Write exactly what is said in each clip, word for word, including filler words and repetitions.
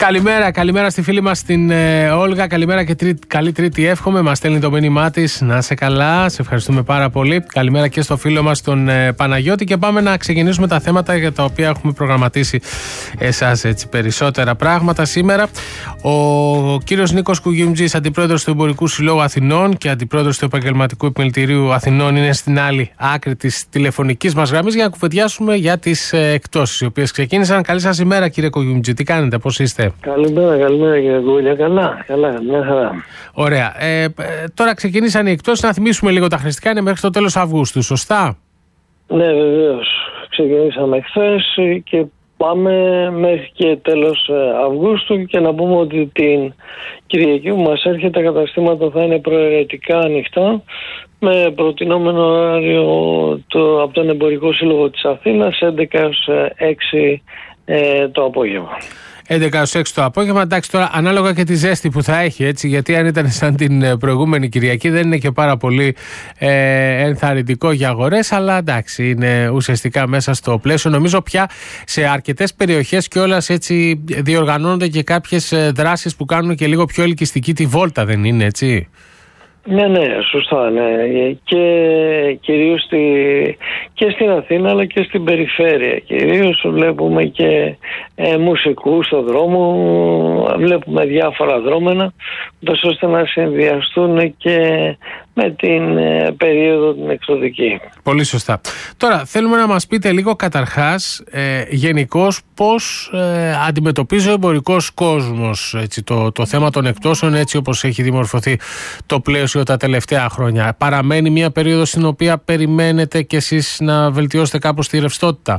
Καλημέρα, καλημέρα στη φίλη μας την ε, Όλγα. Καλημέρα και τρί, καλή Τρίτη εύχομαι. Μας στέλνει το μήνυμά της. Να είσαι καλά, σε ευχαριστούμε πάρα πολύ. Καλημέρα και στο φίλο μας τον ε, Παναγιώτη. Και πάμε να ξεκινήσουμε τα θέματα για τα οποία έχουμε προγραμματίσει εσάς, έτσι, περισσότερα πράγματα σήμερα. Ο κύριος Νίκος Κουγιουμτζής, αντιπρόεδρος του Εμπορικού Συλλόγου Αθηνών και αντιπρόεδρος του Επαγγελματικού Επιμελητηρίου Αθηνών, είναι στην άλλη άκρη της τηλεφωνικής μας γραμμής για να κουβεντιάσουμε για τις ε, εκτόσεις οι οποίες ξεκίνησαν. Καλή σας ημέρα, κύριε Κουγιουμτζή. Τι κάνετε, πώς είστε? Καλημέρα, καλημέρα κύριε Γκούλια. Καλά, καλά, μια χαρά. Ωραία. Ε, τώρα ξεκινήσαν οι εκτόσεις. Να θυμίσουμε λίγο τα χρηστικά. Είναι μέχρι το τέλος Αυγούστου, σωστά? Ναι, βεβαίως. Ξεκινήσαμε χθες και πάμε μέχρι και τέλος Αυγούστου, και να πούμε ότι την Κυριακή που μας έρχεται τα καταστήματα θα είναι προαιρετικά ανοιχτά, με προτινόμενο ωράριο το, από τον Εμπορικό Σύλλογο της Αθήνας έντεκα έως έξι ε, το απόγευμα. έντεκα έως έξι το απόγευμα. Εντάξει, τώρα ανάλογα και τη ζέστη που θα έχει, έτσι, γιατί αν ήταν σαν την προηγούμενη Κυριακή δεν είναι και πάρα πολύ ε, ενθαρρυντικό για αγορές, αλλά εντάξει, είναι ουσιαστικά μέσα στο πλαίσιο. Νομίζω πια σε αρκετές περιοχές κιόλας έτσι διοργανώνονται και κάποιες δράσεις που κάνουν και λίγο πιο ελκυστική τη βόλτα, δεν είναι έτσι? Ναι, ναι, σωστά, ναι. Και κυρίως στη, και στην Αθήνα αλλά και στην περιφέρεια. Κυρίως βλέπουμε και ε, μουσικούς στο δρόμο, βλέπουμε διάφορα δρόμενα, ώστε να συνδυαστούν και με την ε, περίοδο την εξωδική. Πολύ σωστά. Τώρα θέλουμε να μας πείτε λίγο καταρχάς ε, γενικώς πώς ε, αντιμετωπίζει ο εμπορικός κόσμος, έτσι, το, το θέμα των εκτόσεων, έτσι όπως έχει δημορφωθεί το πλαίσιο τα τελευταία χρόνια. Παραμένει μια περίοδος στην οποία περιμένετε κι εσείς να βελτιώσετε κάπως τη ρευστότητα?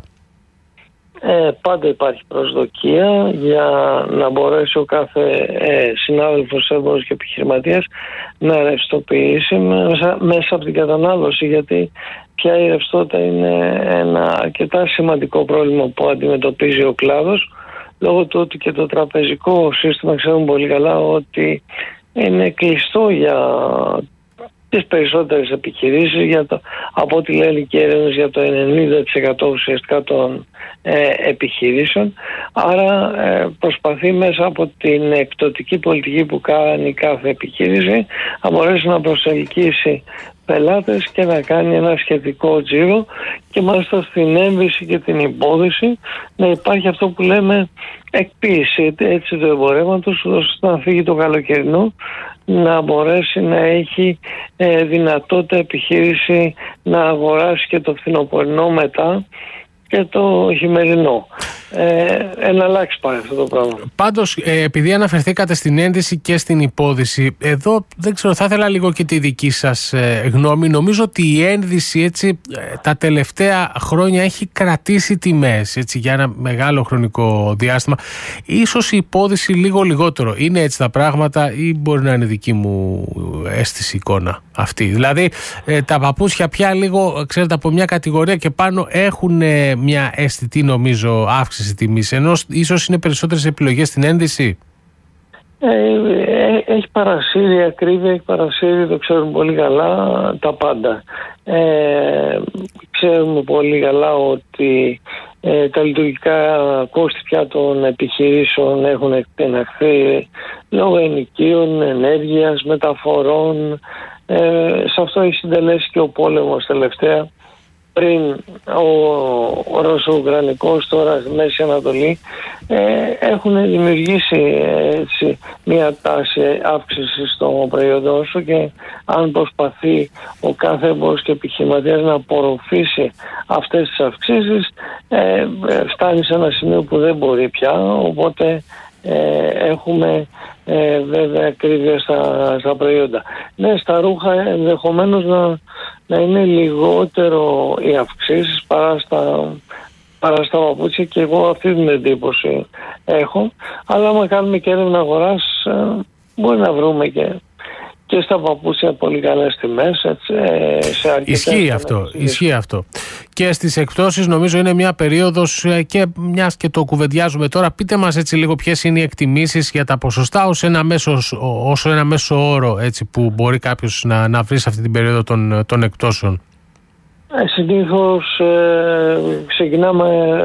Ε, πάντα υπάρχει προσδοκία για να μπορέσει ο κάθε ε, συνάδελφος έμπορος και επιχειρηματίας να ρευστοποιήσει μέσα, μέσα από την κατανάλωση, γιατί πια η ρευστότητα είναι ένα αρκετά σημαντικό πρόβλημα που αντιμετωπίζει ο κλάδος, λόγω του ότι και το τραπεζικό σύστημα, ξέρουμε πολύ καλά ότι είναι κλειστό για τις περισσότερες επιχειρήσεις, για το, από ό,τι λένε και έρευνες, για το ενενήντα τοις εκατό ουσιαστικά των ε, επιχειρήσεων. Άρα ε, προσπαθεί μέσα από την εκπτωτική πολιτική που κάνει κάθε επιχείρηση να μπορέσει να προσελκύσει πελάτες και να κάνει ένα σχετικό τζίρο, και μάλιστα στην έμβηση και την υπόδειση να υπάρχει αυτό που λέμε εκποίηση, έτσι, του εμπορεύματος, ώστε να φύγει το καλοκαιρινό, να μπορέσει να έχει ε, δυνατότητα επιχείρηση να αγοράσει και το φθινοπορεινό μετά και το χειμερινό. Ε, εναλλάξει πάει αυτό το πράγμα. Πάντως, ε, επειδή αναφερθήκατε στην ένδυση και στην υπόδειση, εδώ δεν ξέρω, θα ήθελα λίγο και τη δική σας ε, γνώμη. Νομίζω ότι η ένδυση, έτσι, ε, τα τελευταία χρόνια έχει κρατήσει τιμές, έτσι, για ένα μεγάλο χρονικό διάστημα. Ίσως η υπόδειση λίγο λιγότερο. Είναι έτσι τα πράγματα ή μπορεί να είναι δική μου αίσθηση εικόνα αυτή? Δηλαδή ε, τα παπούτσια πια λίγο, ξέρετε, από μια κατηγορία και πάνω έχουν ε, μια αισθητή, νομίζω, αύξηση τιμής, ενώ ίσως είναι περισσότερες επιλογές στην ένδυση. Ε, ε, έχει παρασύρει ακρίβεια, έχει παρασύρει, το ξέρουμε πολύ καλά, τα πάντα. Ε, ξέρουμε πολύ καλά ότι ε, τα λειτουργικά κόστη πια των επιχειρήσεων έχουν εκτεναχθεί λόγω ενοικίων, ενέργειας, μεταφορών. Ε, σε αυτό έχει συντελέσει και ο πόλεμος τελευταία. Πριν ο, ο Ρωσο-Ουκρανικός, τώρα στη Μέση Ανατολή, ε, έχουν δημιουργήσει έτσι μια τάση αύξησης των προϊόντων σου, και αν προσπαθεί ο κάθε εμπόρος και επιχειρηματίας να απορροφήσει αυτές τις αυξήσεις, ε, φτάνει σε ένα σημείο που δεν μπορεί πια, οπότε ε, έχουμε ε, βέβαια ακρίβεια στα, στα προϊόντα. Ναι, στα ρούχα ενδεχομένως να να είναι λιγότερο οι αυξήσεις παρά στα, παρά στα παπούτσια, και εγώ αυτή την εντύπωση έχω. Αλλά άμα κάνουμε και έρευνα αγοράς, μπορεί να βρούμε και, και στα παπούτσια πολύ καλές τιμές. Έτσι, σε αρκετές ισχύει αυτό, ισχύει αυτό. Και στις εκπτώσεις νομίζω είναι μια περίοδος, και μιας και το κουβεντιάζουμε τώρα, πείτε μας έτσι λίγο ποιες είναι οι εκτιμήσεις για τα ποσοστά ως ένα μέσο, ως ένα μέσο όρο, έτσι, που μπορεί κάποιος να, να βρει σε αυτή την περίοδο των, των εκπτώσεων. Ε, συνήθως ε, ξεκινάμε